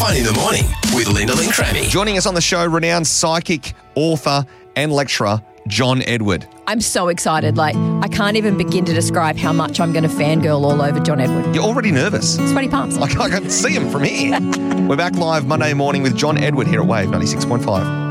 Fun in the Morning with Linda Lynn Crammy. Joining us on the show, renowned psychic, author and lecturer, John Edward. I'm so excited. I can't even begin to describe how much I'm going to fangirl all over John Edward. You're already nervous. Sweaty palms. I can see him from here. We're back live Monday morning with John Edward here at Wave 96.5.